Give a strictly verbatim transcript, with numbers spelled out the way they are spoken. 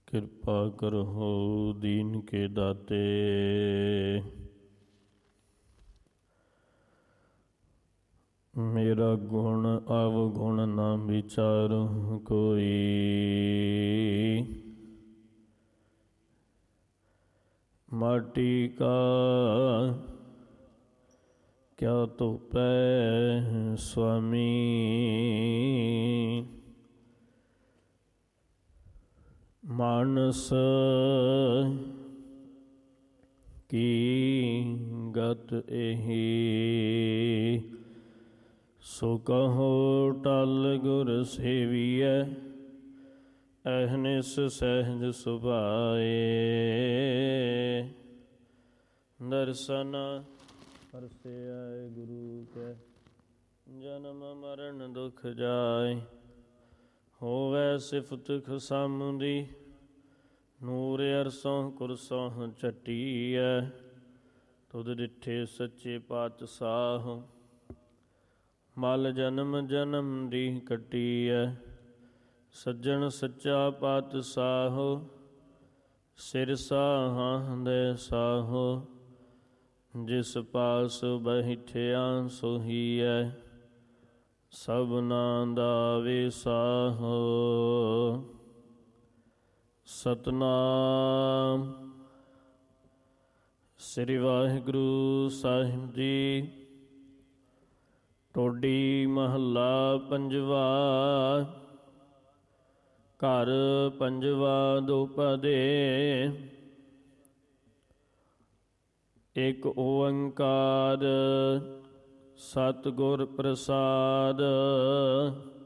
ਕਿਰਪਾ ਕਰੋ ਦੀਨ ਕੇ ਦਾਤੇ। ਮੇਰਾ ਗੁਣ ਅਵਗੁਣ ਨਾ ਵਿਚਾਰੁ ਕੋਈ, ਮਾਟੀ ਕਾ ਕਿਆ ਧੋਪੈ ਸੁਆਮੀ। ਮਾਨਸ ਕੀ ਗਤ ਇਹੀ, ਸੋ ਕਹੋ ਟਲ ਗੁਰ ਸੇਵੀਐ। ਅਹਨਿਸ ਸਹਿਜ ਸੁਭਾਏ, ਦਰਸ਼ਨ ਪਰਸੈ ਗੁਰੂ ਕੈ। ਜਨਮ ਮਰਨ ਦੁਖ ਜਾਏ, ਹੋਵੈ ਸਿਫਤ ਖਸਮ ਦੀ। ਨੂਰ ਅਰਸੋਂ ਕੁਰਸੋਂ ਝਟੀਐ, ਤੁਧ ਡਿਠੇ ਸੱਚੇ ਪਾਤਸ਼ਾਹ। ਮਲ ਜਨਮ ਜਨਮ ਦੀ ਕੱਟੀਐ, ਸੱਜਣ ਸੱਚਾ ਪਾਤਸ਼ਾਹ। ਸਿਰ ਸਾਹਾਂ ਦੇ ਸਾਹੋ, ਜਿਸ ਪਾਸ ਬੈਠਿਆ ਸੋਹੀਐ। ਸਭਨਾ ਦਾ ਵਿਸਾਹੋ, ਸਤਨਾਮ ਸ੍ਰੀ ਵਾਹਿਗੁਰੂ ਸਾਹਿਬ ਜੀ। ਟੋਡੀ ਮਹੱਲਾ ਪੰਜਵਾ। ਘਰ ਪੰਜਵਾ ਦੁਪਦੇ। ਇਕ ਓੰਕਾਰ ਸਤਿਗੁਰ ਪ੍ਰਸਾਦ।